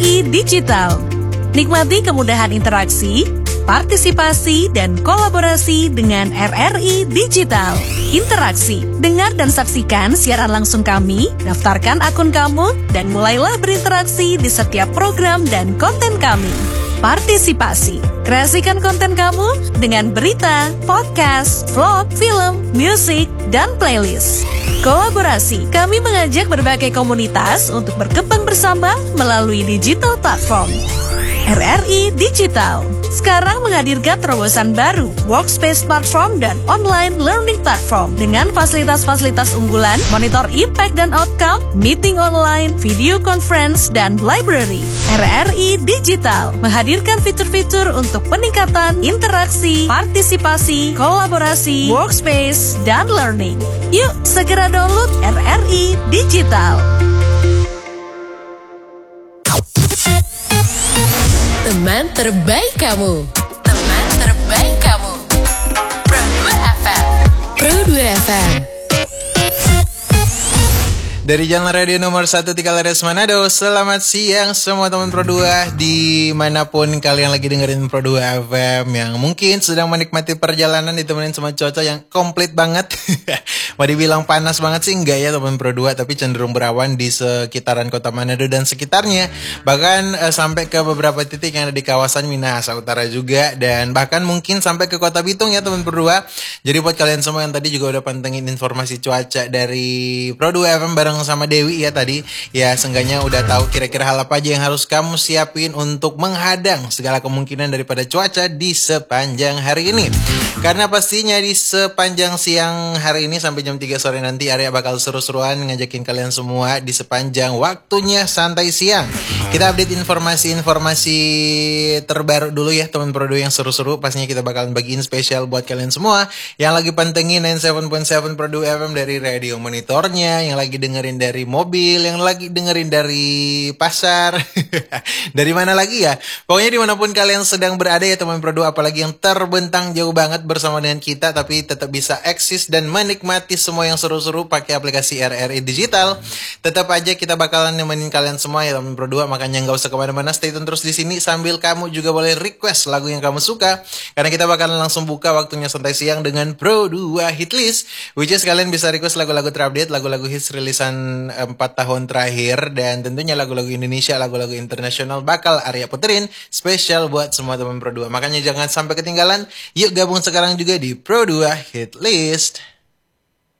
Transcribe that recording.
RRI Digital. Nikmati kemudahan interaksi, partisipasi, dan kolaborasi dengan RRI Digital. Interaksi, dengar dan saksikan siaran langsung kami, daftarkan akun kamu, dan mulailah berinteraksi di setiap program dan konten kami. Partisipasi, kreasikan konten kamu dengan berita, podcast, vlog, film, musik, dan playlist. Kolaborasi, kami mengajak berbagai komunitas untuk berkembang bersama melalui digital platform. RRI Digital sekarang menghadirkan terobosan baru, workspace platform dan online learning platform dengan fasilitas-fasilitas unggulan, monitor impact dan outcome, meeting online, video conference, dan library. RRI Digital menghadirkan fitur-fitur untuk peningkatan interaksi, partisipasi, kolaborasi, workspace, dan learning. Yuk, segera download RRI Digital. Teman terbaik kamu. Teman terbaik kamu. Pro 2 FM. Pro 2 FM. Dari Jalan Radio nomor 1 Tikalares Manado. Selamat siang semua teman Pro 2 dimanapun kalian lagi dengerin Pro 2 FM, yang mungkin sedang menikmati perjalanan ditemenin sama cuaca yang komplit banget. Mau dibilang panas banget sih enggak ya teman Pro 2, tapi cenderung berawan di sekitaran kota Manado dan sekitarnya. Bahkan sampai ke beberapa titik yang ada di kawasan Minahasa Utara juga, dan bahkan mungkin sampai ke kota Bitung ya teman Pro 2. Jadi buat kalian semua yang tadi juga udah pantengin informasi cuaca dari Pro 2 FM bareng sama Dewi ya tadi, ya seenggaknya udah tahu kira-kira hal apa aja yang harus kamu siapin untuk menghadang segala kemungkinan daripada cuaca di sepanjang hari ini. Karena pastinya di sepanjang siang hari ini sampai jam 3 sore nanti Arya bakal seru-seruan ngajakin kalian semua di sepanjang waktunya santai siang. Kita update informasi-informasi terbaru dulu ya teman Pro 2 yang seru-seru. Pastinya kita bakalan bagiin spesial buat kalian semua yang lagi pantengin 97.7 Pro 2 FM dari radio monitornya, yang lagi dengerin dari mobil, yang lagi dengerin dari pasar. Dari mana lagi ya? Pokoknya dimanapun kalian sedang berada ya teman Pro 2, apalagi yang terbentang jauh banget bersama dengan kita, tapi tetap bisa eksis dan menikmati semua yang seru-seru pakai aplikasi RRI Digital. Tetap aja kita bakalan nemenin kalian semua ya teman Pro 2, makanya nggak usah kemana-mana, stay tune terus di sini sambil kamu juga boleh request lagu yang kamu suka, karena kita bakalan langsung buka waktunya santai siang dengan Pro 2 Hit List, which is kalian bisa request lagu-lagu terupdate, lagu-lagu hits rilisan 4 tahun terakhir, dan tentunya lagu-lagu Indonesia, lagu-lagu internasional bakal Arya puterin spesial buat semua teman Pro 2. Makanya jangan sampai ketinggalan, yuk gabung sekarang juga di Pro 2 Hit List.